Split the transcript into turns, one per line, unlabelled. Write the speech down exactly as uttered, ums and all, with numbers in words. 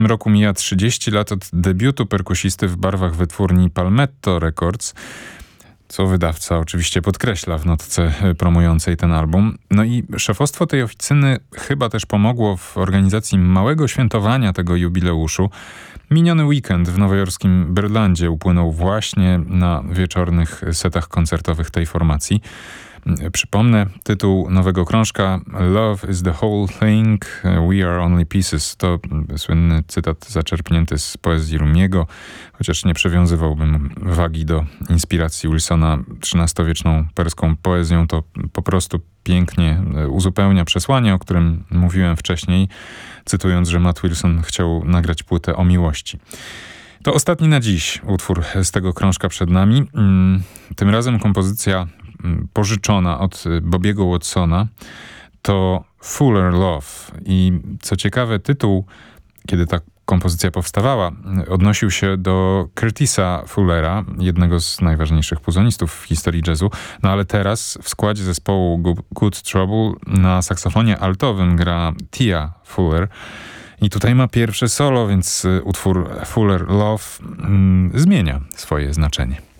W tym roku mija trzydzieści lat od debiutu perkusisty w barwach wytwórni Palmetto Records, co wydawca oczywiście podkreśla w notce promującej ten album. No i szefostwo tej oficyny chyba też pomogło w organizacji małego świętowania tego jubileuszu. Miniony weekend w nowojorskim Birdlandzie upłynął właśnie na wieczornych setach koncertowych tej formacji. Przypomnę, tytuł nowego krążka Love is the whole thing, we are only pieces. To słynny cytat zaczerpnięty z poezji Rumiego, chociaż nie przywiązywałbym wagi do inspiracji Wilsona trzynastowieczną perską poezją. To po prostu pięknie uzupełnia przesłanie, o którym mówiłem wcześniej, cytując, że Matt Wilson chciał nagrać płytę o miłości. To ostatni na dziś utwór z tego krążka przed nami. Tym razem kompozycja pożyczona od Bobiego Watsona to Fuller Love. I co ciekawe, tytuł, kiedy ta kompozycja powstawała, odnosił się do Curtisa Fullera, jednego z najważniejszych puzonistów w historii jazzu. No ale teraz w składzie zespołu Good Trouble na saksofonie altowym gra Tia Fuller. I tutaj ma pierwsze solo, więc utwór Fuller Love mm, zmienia swoje znaczenie.